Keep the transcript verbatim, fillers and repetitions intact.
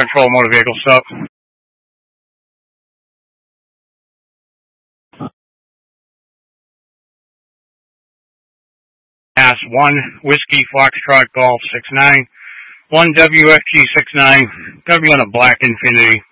Control motor vehicle stop. Mass one Whiskey Foxtrot Golf six nine, one W F G six nine, W on a black Infinity.